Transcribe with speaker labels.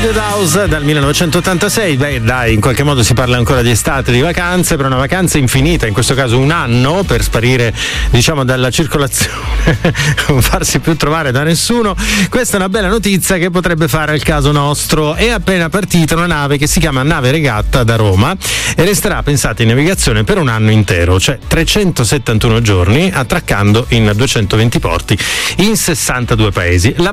Speaker 1: Studio House dal 1986. Beh, dai, in qualche modo si parla ancora di estate, di vacanze, però una vacanza infinita, in questo caso un anno, per sparire, diciamo, dalla circolazione, non farsi più trovare da nessuno. Questa è una bella notizia che potrebbe fare al caso nostro. È appena partita una nave che si chiama Nave Regatta da Roma e resterà, pensate, in navigazione per un anno intero, cioè 371 giorni, attraccando in 220 porti in 62 paesi. La